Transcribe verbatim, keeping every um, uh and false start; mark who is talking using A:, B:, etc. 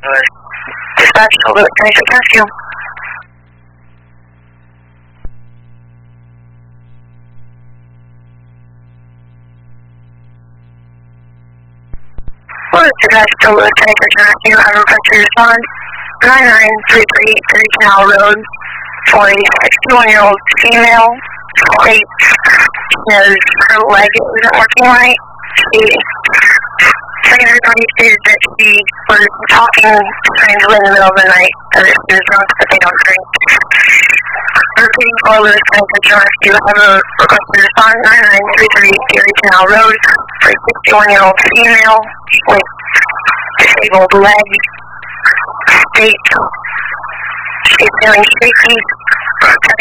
A: Dispatch to Lewis twenty-six Rescue. Lewis Dispatch to Lewis twenty-six Rescue. I request to respond. nine nine three three three Canal Road for a sixty-one-year-old female. States says her leg isn't working right. She second everybody stated that she was talking strangely in the middle of the night, that she was drunk, but they don't drink. Repeating for Lewis twenty-six Rescue, I have a request to respond. nine nine three three three Canal Road for a sixty-one-year-old female with disabled leg. State she's feeling shaky.